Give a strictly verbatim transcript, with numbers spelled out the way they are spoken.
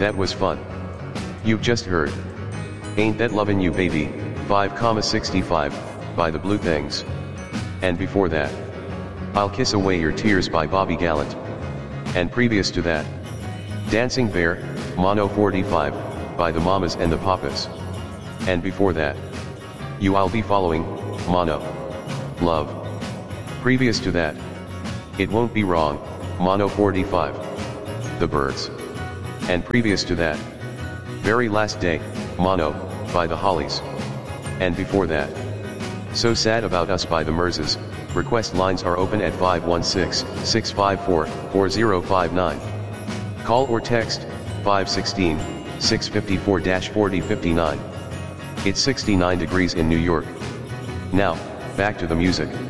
That was fun. You've just heard Ain't That Lovin' You Baby, five sixty-five, by the Blue Things. And before that, I'll Kiss Away Your Tears by Bobby Gallant. And previous to that, Dancing Bear, Mono forty-five, by the Mamas and the Papas. And before that, You I'll Be Following, Mono. Love. Previous to that, It Won't Be Wrong, Mono forty-five. The Birds. And previous to that, Very Last Day, Mono, by the Hollies. And before that, So Sad About Us by the Merzas. Request lines are open at five one six, six five four, four zero five nine. Call or text, five one six, six five four, four zero five nine. It's sixty-nine degrees in New York. Now, back to the music.